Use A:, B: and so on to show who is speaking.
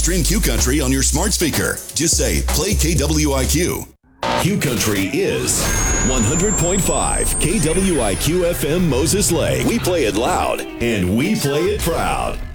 A: Stream Q Country on your smart speaker. Just say, play KWIQ. Q Country is 100.5 KWIQ FM Moses Lake. We play it loud and we play it proud.